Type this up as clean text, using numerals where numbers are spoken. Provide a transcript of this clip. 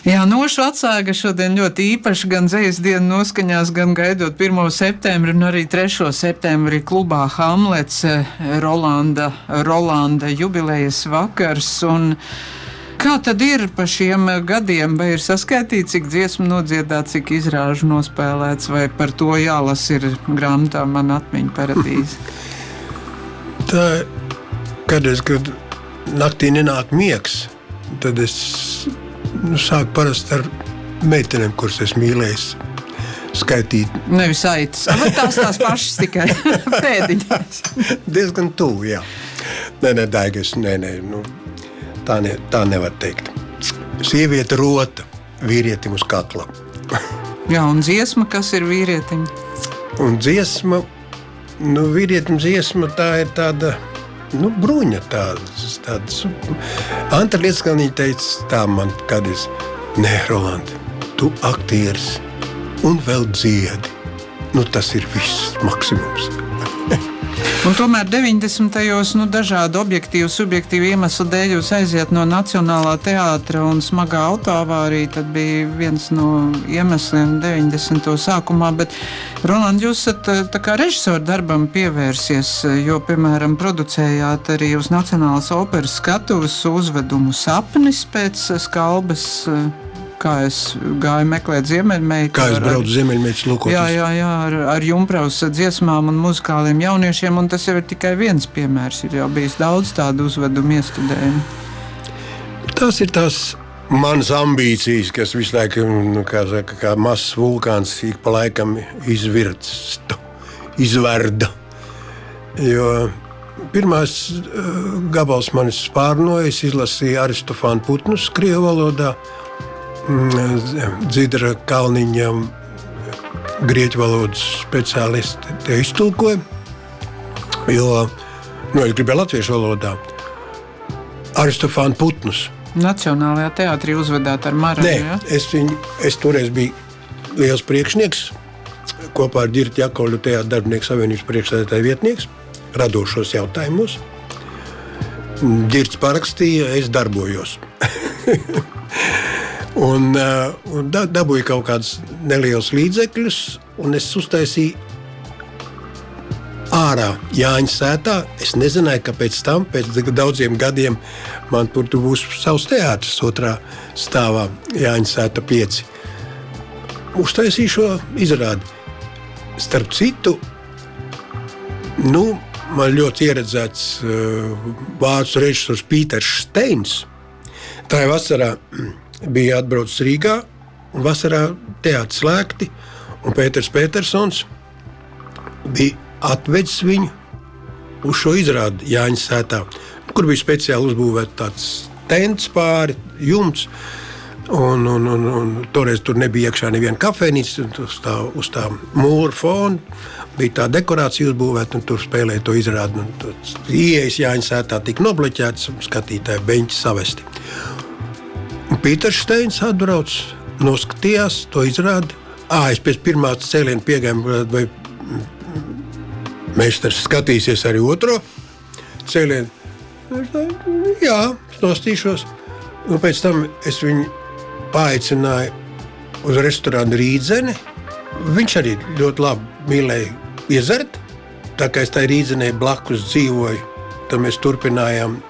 Jā, Nošu atsāga šodien ļoti īpaši gan dzejas dienu noskaņās, gan gaidot 1. septembri un arī 3. septembrī klubā Hamlets Rolanda jubilejas vakars. Un kā tad ir pa šiem gadiem, vai ir saskaitīts, cik dziesmu nodziedāts, cik izrāžu nospēlēts, vai par to jālas ir grāmatā Man atmiņu paradīze? Tā, kad naktī nenāk miegs, tad es sāku parasti ar meitenēm, kuras es mīlējis, skaitīt. Nevis aitas, vai tās pašas tikai pēdiņas? Diezgan tuvu, jā. Nē, daigas, tā nevar teikt. Sieviete rota vīrietim uz kakla. Jā, un dziesma, kas ir vīrietim? Un dziesma, vīrietim dziesma, tā ir tāda, bruņa tādas. Anta Lietskalniņa teica tā man kādreiz: nē, Rolanda, tu aktieris un vēl dziedi. Tas ir viss maksimums. Un tomēr 90. Dažādu objektīvu, subjektīvu iemeslu dēļ jūs aiziet no Nacionālā teātra un smagā autoavārija, tad bija viens no iemesliem 90. sākumā, bet, Roland, jūs esat tā kā režisoru darbam pievērsies, jo, piemēram, producējāt arī uz Nacionālās operas skatuves uzvedumu Sapnis pēc Skalbes, kā es gāju meklēt Ziemeļmeitu. Kā es braucu Ziemeļmeitas lūkoties. Jā, ar Jumpraus dziesmām un muzikāliem jauniešiem, un tas jau ir tikai viens piemērs. Ir jau bijis daudz tādu uzvedumu iestudējumu. Tas ir tās manas ambīcijas, kas visu laiku, kā mazs vulkāns, ik pa laikam izverda. Jo pirmās gabals manis spārnoja, es izlasīju Aristofānu Putnus krievu valodā, Dzidra Kalniņa grieķu valodas speciālisti te iztulkoja, jo es gribēju latviešu valodā. Aristofānu Putnus. Nacionālajā teātrī uzvedāt ar Maranu, ja? Es toreiz biju liels priekšnieks, kopā ar Ģirti Jakovļu teātra darbinieku savienības priekšsēdētāja vietnieks, radošos jautājumos. Ģirts parakstīja, es darbojos. Un dabūju kaut kādus nelielus līdzekļus, un es uztaisīju ārā Jāņa sētā. Es nezināju, ka pēc daudziem gadiem man tur būs savs teātris 2. stāvā Jāņa sēta 5. Uztaisīju šo izrādi. Starp citu, man ļoti ieredzēts vācu režisors Pīters Steins. Tā vasarā bija atbraucis Rīgā, un vasarā teātris slēgti, un Pēters Petersons bija atvedis viņu uz šo izrādi Jāņa sētā, kur bija speciāli uzbūvēts tāds tents pāri, jumts, un toreiz tur nebija iekšā neviena kafejnīca, uz tā mūra fona bija tā dekorācija uzbūvēta, un tur spēlēja to izrādi, un ieejas Jāņa sētā tika nobloķēts, skatītāji beņķi savesti. Un Pīters Steins atbrauc, noskatījās to izrādi. Es pēc pirmā cēliena piegāju, vai meistars skatīsies arī otro cēlienu. Jā, nostīšos. Un pēc tam es viņu paaicināju uz restorānu Rīdzeni. Viņš arī ļoti labi mīlēja iezert. Tā kā es tai Rīdzenei blakus dzīvoju, tad mēs turpinājām